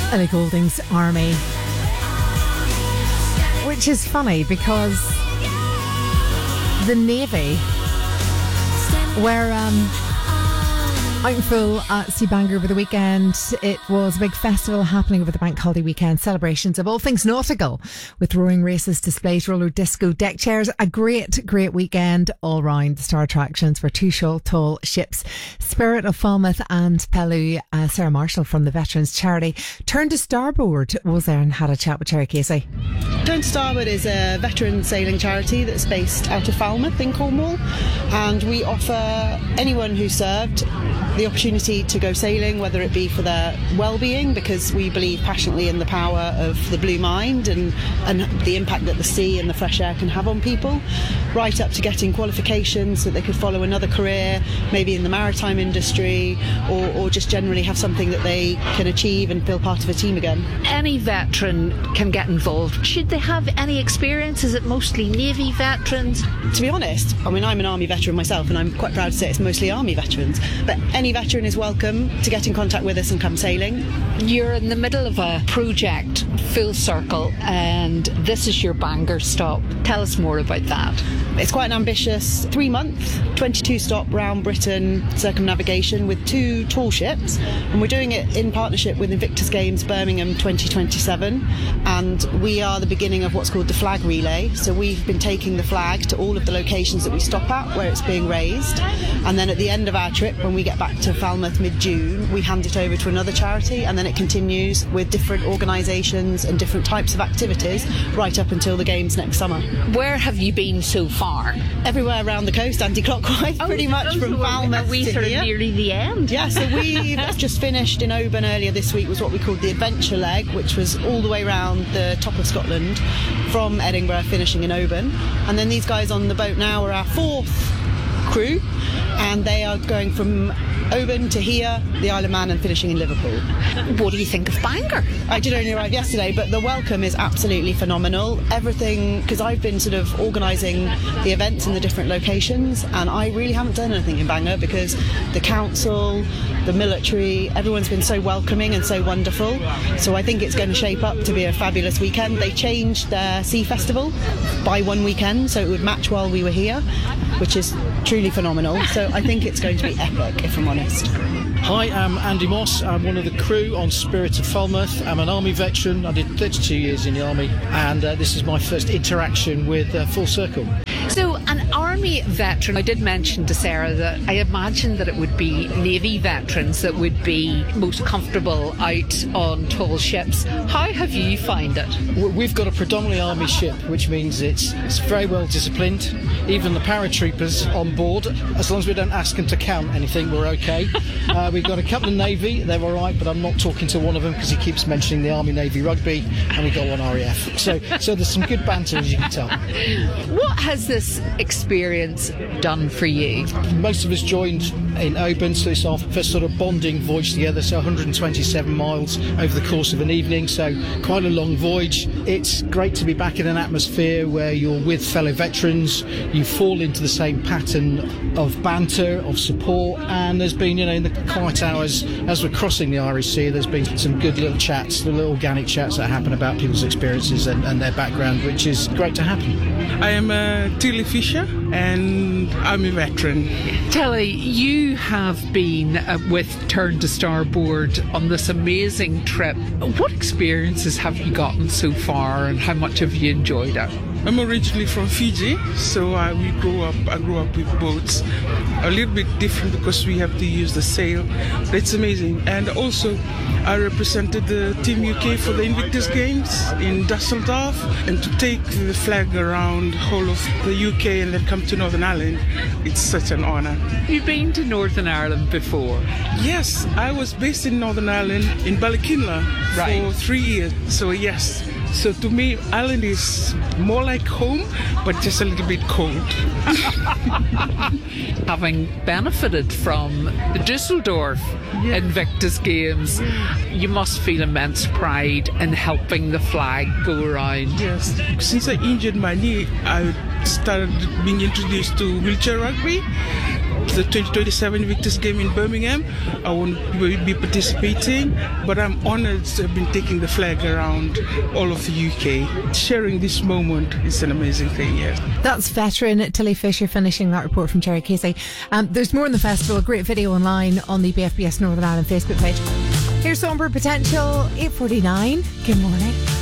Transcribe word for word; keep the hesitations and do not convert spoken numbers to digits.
Ellie Goulding's Army. Which is funny because the Navy were um, out in full at Sea Bangor over the weekend. It was a big festival happening over the bank holiday weekend. Celebrations of all things nautical with rowing races, displays, roller disco, deck chairs. A great, great weekend all round. The star attractions were two shoal tall ships, Spirit of Falmouth and Pellew. Uh, Sarah Marshall from the Veterans Charity Turn to Starboard was there and had a chat with Cherry Casey. Turn to Starboard is a veteran sailing charity that's based out of Falmouth in Cornwall, and we offer anyone who served the opportunity to go sailing, whether it be for their well-being, because we believe passionately in the power of the blue mind and, and the impact that the sea and the fresh air can have on people, right up to getting qualifications so they could follow another career, maybe in the maritime industry, or, or just generally have something that they can achieve and feel part of a team again. Any veteran can get involved. Should they have any experience? Is it mostly Navy veterans? To be honest, I mean, I'm an Army veteran myself, and I'm quite proud to say it's mostly Army veterans, but any veteran is welcome to get in contact with us and come sailing. You're in the middle of a project, Full Circle, and this is your Bangor stop. Tell us more about that. It's quite an ambitious three-month, twenty-two stop round Britain circumnavigation with two tall ships, and we're doing it in partnership with Invictus Games Birmingham twenty twenty-seven, and we are the beginning of what's called the flag relay. So we've been taking the flag to all of the locations that we stop at where it's being raised, and then at the end of our trip, when we get back to Falmouth mid-June, we hand it over to another charity, and then it continues with different organisations and different types of activities right up until the games next summer. Where have you been so far? Everywhere around the coast, anti-clockwise, oh, pretty much, from Falmouth are we to sort here. Of nearly the end? Yeah, so we've just finished in Oban earlier this week, was what we called the adventure leg, which was all the way around the top of Scotland from Edinburgh, finishing in Oban. And then these guys on the boat now are our fourth crew, and they are going from Oban to here, the Isle of Man, and finishing in Liverpool. What do you think of Bangor? I did only arrive yesterday, but the welcome is absolutely phenomenal. Everything, because I've been sort of organising the events in the different locations, and I really haven't done anything in Bangor because the council, the military, everyone's been so welcoming and so wonderful. So I think it's going to shape up to be a fabulous weekend. They changed their Sea Festival by one weekend, so it would match while we were here, which is truly phenomenal. So I think it's going to be epic, if I'm honest. Hi, I'm Andy Moss. I'm one of the crew on Spirit of Falmouth. I'm an Army veteran. I did thirty-two years in the Army, and uh, this is my first interaction with uh, Full Circle. So, an Army veteran, I did mention to Sarah that I imagine that it would be Navy veterans that would be most comfortable out on tall ships. How have you found it? We've got a predominantly Army ship, which means it's, it's very well disciplined. Even the paratroopers on board, as long as we don't ask them to count anything, we're okay. Uh, we've got a couple of Navy, they're all right, but I'm not talking to one of them because he keeps mentioning the Army-Navy rugby, and we've got one R A F. So, so there's some good banter, as you can tell. What has this experience done for you? Most of us joined in Oban, so it's our first sort of bonding voyage together, so one hundred twenty-seven miles over the course of an evening, so quite a long voyage. It's great to be back in an atmosphere where you're with fellow veterans, you fall into the same pattern of banter, of support, and there's been, you know, in the quiet hours as we're crossing the Irish Sea, there's been some good little chats, the little organic chats that happen about people's experiences and, and their background, which is great to happen. I am uh, Tilly Fisher, and I'm a veteran. Tilly, you have been uh, with Turn to Starboard on this amazing trip. What experiences have you gotten so far, and how much have you enjoyed it? I'm originally from Fiji, so uh, we grew up. I grew up with boats. A little bit different because we have to use the sail, but it's amazing. And also, I represented the Team U K for the Invictus Games in Dusseldorf, and to take the flag around the whole of the U K and then come to Northern Ireland, it's such an honour. You've been to Northern Ireland before? Yes, I was based in Northern Ireland in Ballykinler right. for three years. So yes. So to me, Ireland is more like home, but just a little bit cold. Having benefited from the Dusseldorf yeah. Invictus Games, you must feel immense pride in helping the flag go around. Yes. Since I injured my knee, I started being introduced to wheelchair rugby. the twenty twenty-seven Victor's Game in Birmingham. I won't be participating, but I'm honoured to have been taking the flag around all of the U K. Sharing this moment is an amazing thing, yes. That's veteran Tilly Fisher finishing that report from Jerry Casey. Um, there's more in the festival, a great video online on the B F B S Northern Ireland Facebook page. Here's Songbird Potential, eight forty-nine. Good morning.